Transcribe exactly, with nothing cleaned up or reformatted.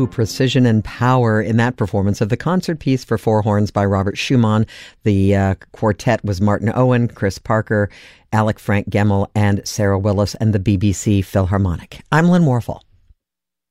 Ooh, precision and power in that performance of the concert piece for four horns by Robert Schumann. The uh, quartet was Martin Owen, Chris Parker, Alec Frank Gemmell, and Sarah Willis, and the B B C Philharmonic. I'm Lynn Warfel.